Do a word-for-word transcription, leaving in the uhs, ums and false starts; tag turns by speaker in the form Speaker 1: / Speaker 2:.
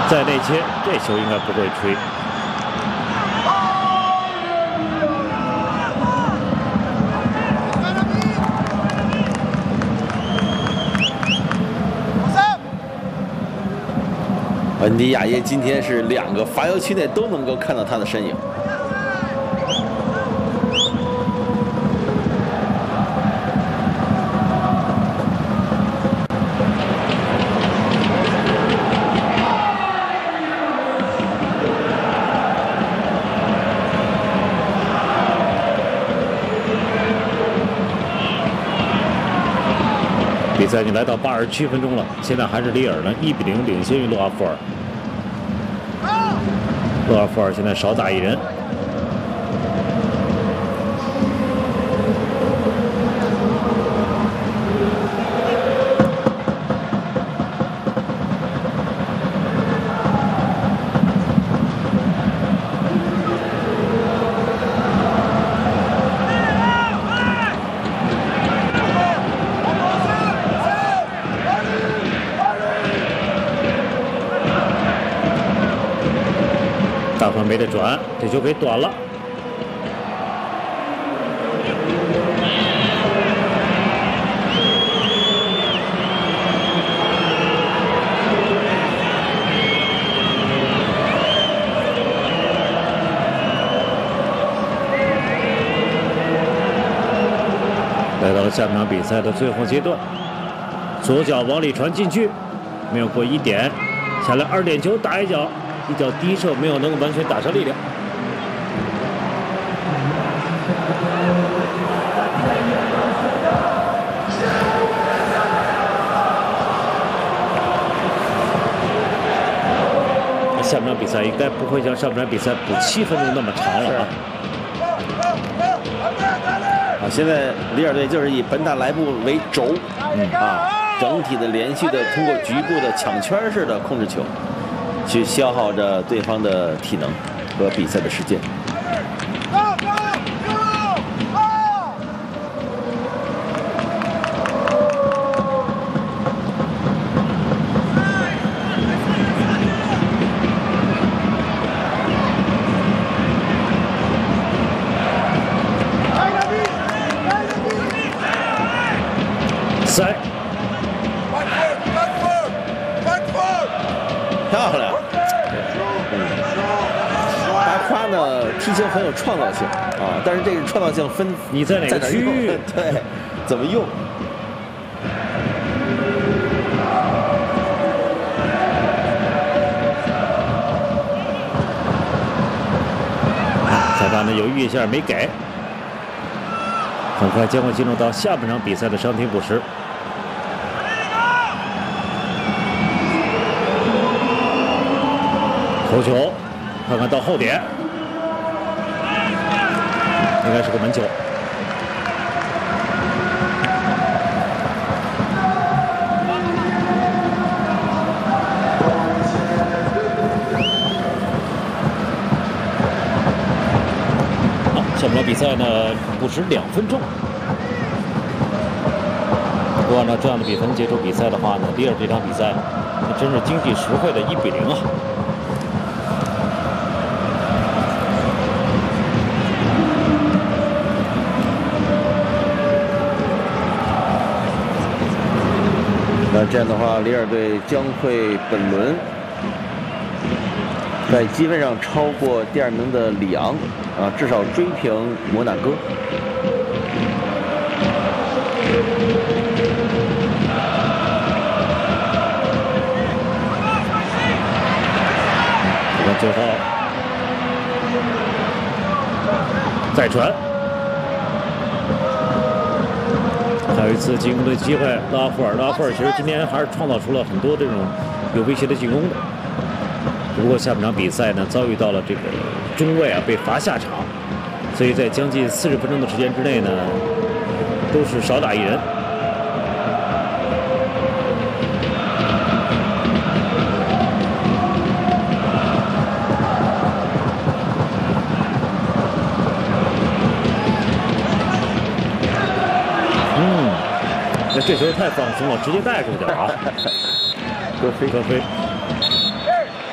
Speaker 1: 在内切，这球应该不会吹。
Speaker 2: 文迪亚耶今天是两个罚球区内都能够看到他的身影。
Speaker 1: 比赛已经来到八十七分钟了，现在还是里尔呢一比零领先于洛阿弗尔。洛阿弗尔现在少打一人。大宽没得转，这球给短了。来到了下半场比赛的最后阶段，左脚往里传进去，没有过一点，下来二点球打一脚。 一脚低射没有能够完全打上力量。下半场比赛应该不会像上半场比赛补七分钟那么长了啊。
Speaker 2: 啊，现在里尔队就是以本塔莱布为轴，嗯啊，整体的连续的通过局部的抢圈式的控制球。 去消耗着对方的体能和比赛的时间。
Speaker 1: 塞，
Speaker 2: 漂亮。 他呢踢球很有创造性啊，但是这个创造性分
Speaker 1: 你在哪个区域？
Speaker 2: 对，怎么用？
Speaker 1: 裁判呢犹豫一下没给，很快将会进入到下半场比赛的伤停补时。头球，看看到后点。 应该是个门球。好，下半场比赛呢补时两分钟。不过按照这样的比分结束比赛的话呢，里尔这场比赛那真是经济实惠的一比零啊。
Speaker 2: 那这样的话，里尔队将会本轮在积分上超过第二名的里昂，啊，至少追平摩纳哥。
Speaker 1: 那最后再传。 还有一次进攻的机会，拉夫尔，拉夫尔其实今天还是创造出了很多这种有威胁的进攻的。只不过下半场比赛呢，遭遇到了这个中卫啊被罚下场，所以在将近四十分钟的时间之内呢，都是少打一人。这球太放松了，直接带出去了啊！
Speaker 2: 戈飞，
Speaker 1: 戈飞。